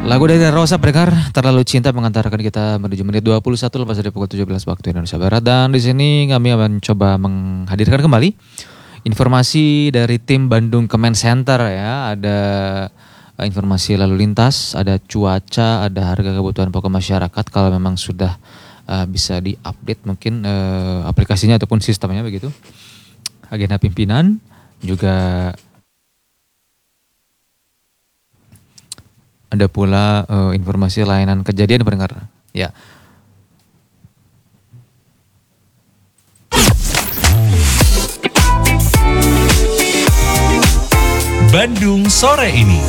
Lagu dari Rosa pendengar, Terlalu Cinta mengantarkan kita menuju menit 21 lepas dari pukul 17 waktu Indonesia Barat. Dan di sini kami akan coba menghadirkan kembali informasi dari tim Bandung Comment Center ya. Ada informasi lalu lintas, ada cuaca, ada harga kebutuhan pokok masyarakat kalau memang sudah bisa diupdate mungkin aplikasinya ataupun sistemnya begitu. Agenda pimpinan juga ada pula informasi layanan kejadian pendengar. Ya. Bandung sore ini.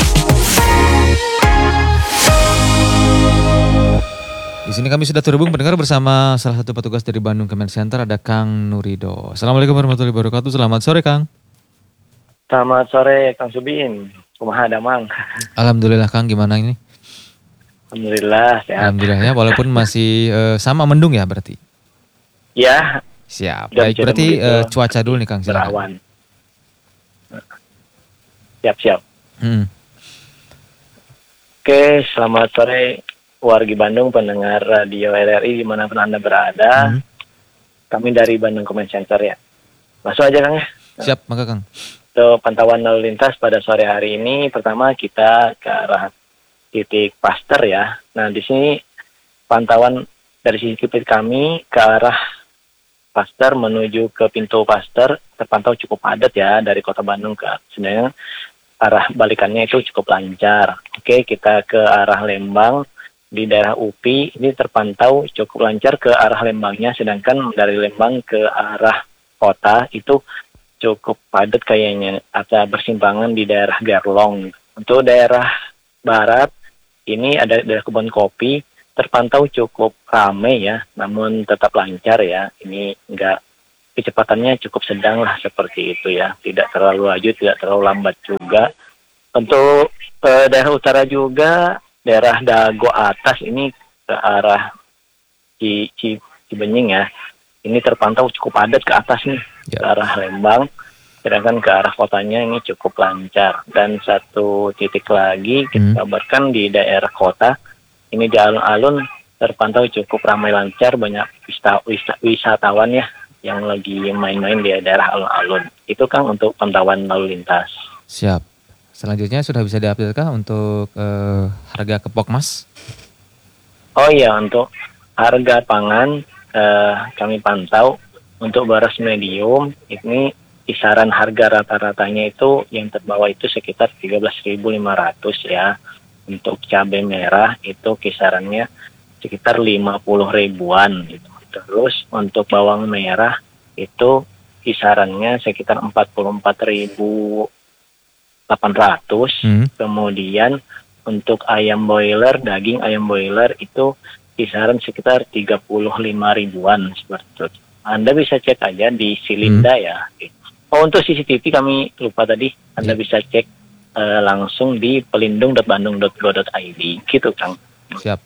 Di sini kami sudah terhubung pendengar bersama salah satu petugas dari Bandung Comment Center, ada Kang Nurido. Assalamualaikum warahmatullahi wabarakatuh. Selamat sore Kang. Selamat sore Kang Subin. Kumaha damang? Alhamdulillah Kang, gimana ini? Alhamdulillah sehat. Alhamdulillah ya, walaupun masih sama mendung ya berarti. Ya. Siap. Baik, berarti cuaca dulu nih Kang, silakan. Berawan. Siap. Oke, selamat sore wargi Bandung, pendengar radio RRI dimanapun Anda berada. Kami dari Bandung Comment Center ya. Masuk aja Kang ya. Siap, maka Kang. Untuk pantauan lalu lintas pada sore hari ini, pertama kita ke arah titik Paster ya. Nah di sini pantauan dari sisi kami ke arah Paster menuju ke pintu Paster terpantau cukup padat ya dari kota Bandung ke sebenarnya arah balikannya itu cukup lancar. Oke, kita ke arah Lembang di daerah UPI ini terpantau cukup lancar ke arah Lembangnya, sedangkan dari Lembang ke arah kota itu cukup padat kayaknya, ada persimpangan di daerah Garlong. Untuk daerah barat, ini ada daerah kebun kopi, terpantau cukup ramai ya, namun tetap lancar ya. Ini enggak, kecepatannya cukup sedang lah seperti itu ya, tidak terlalu laju, tidak terlalu lambat juga. Untuk daerah utara juga, daerah Dago atas ini ke arah Cibenying ya, ini terpantau cukup padat ke atas nih, ke arah Lembang, sedangkan ke arah kotanya ini cukup lancar. Dan satu titik lagi kita kabarkan di daerah kota, ini di alun-alun terpantau cukup ramai lancar, banyak wisatawan ya yang lagi main-main di daerah alun-alun. Itu Kang untuk pantauan lalu lintas. Siap. Selanjutnya sudah bisa diupdate kah untuk harga kepokmas? Oh iya, untuk harga pangan kami pantau untuk beras medium ini kisaran harga rata-ratanya itu yang terbawah itu sekitar 13.500 ya. Untuk cabai merah itu kisarannya sekitar 50 ribuan gitu. Terus untuk bawang merah itu kisarannya sekitar 44.800. Kemudian untuk ayam boiler, daging ayam boiler itu kisaran sekitar 35 ribuan seperti itu. Anda bisa cek aja di Silinda ya. Oh, untuk CCTV kami lupa tadi. Anda bisa cek langsung di pelindung.bandung.go.id gitu Kang. Siap.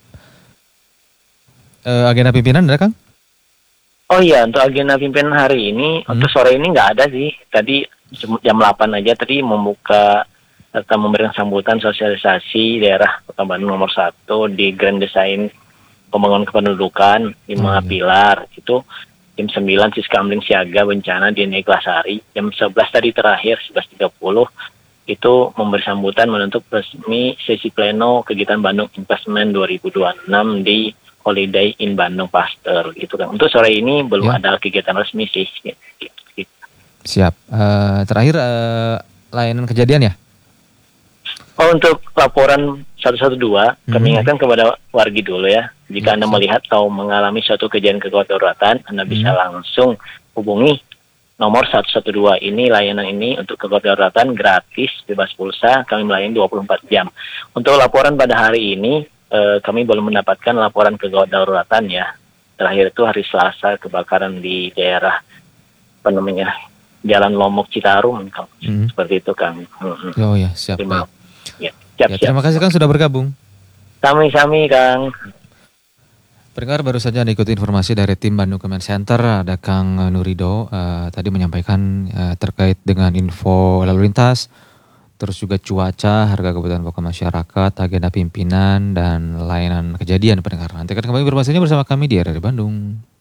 Agenda pimpinan ada Kang? Oh iya, untuk agenda pimpinan hari ini untuk sore ini nggak ada sih. Tadi jam 8 aja tadi membuka serta memberikan sambutan sosialisasi daerah Kota Bandung nomor 1 di Grand Design Pembangunan Kependudukan 5 pilar. Itu jam 9 Siskamling Siaga Bencana di Neglasari. Jam 11 tadi terakhir 11.30 itu memberi sambutan menutup resmi sesi pleno kegiatan Bandung Investment 2026 di Holiday in Bandung Paster gitu kan. Untuk sore ini belum ada kegiatan resmi sih. Siap. Terakhir layanan kejadian ya? Oh, untuk laporan 112, kami ingatkan kepada wargi dulu ya. Jika Anda melihat atau mengalami suatu kejadian kedaruratan, Anda bisa langsung hubungi nomor 112 ini. Layanan ini untuk kedaruratan gratis, bebas pulsa, kami melayani 24 jam. Untuk laporan pada hari ini, kami belum mendapatkan laporan kedaruratan ya. Terakhir itu hari Selasa kebakaran di daerah Jalan Lomok Citarum, seperti itu Kang. Oh ya, siap. Siap. Terima kasih Kang sudah bergabung. Sami-sami Kang. Pendengar, baru saja ikuti informasi dari tim Bandung Comment Center. Ada Kang Nurido tadi menyampaikan terkait dengan info lalu lintas, terus juga cuaca, harga kebutuhan pokok masyarakat, agenda pimpinan, dan layanan kejadian pendengar. Nanti akan kembali berbahasanya bersama kami di RRI Bandung.